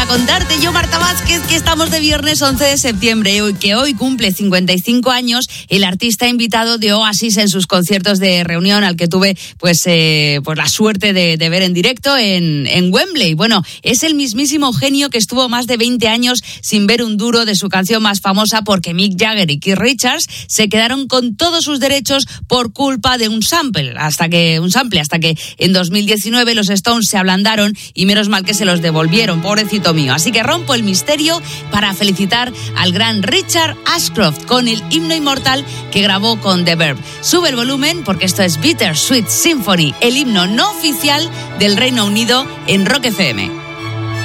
contarte yo, Marta Vázquez, que estamos de viernes 11 de septiembre, que hoy cumple 55 años el artista invitado de Oasis en sus conciertos de reunión, al que tuve pues la suerte de ver en directo en Wembley. Bueno, es el mismísimo genio que estuvo más de 20 años sin ver un duro de su canción más famosa, porque Mick Jagger y Keith Richards se quedaron con todos sus derechos por culpa de un sample, hasta que en 2019 los Stones se ablandaron y menos mal que se los devolvieron, pobrecito mío. Así que rompo el misterio para felicitar al gran Richard Ashcroft con el himno inmortal que grabó con The Verve. Sube el volumen porque esto es Bittersweet Symphony, el himno no oficial del Reino Unido en Rock FM.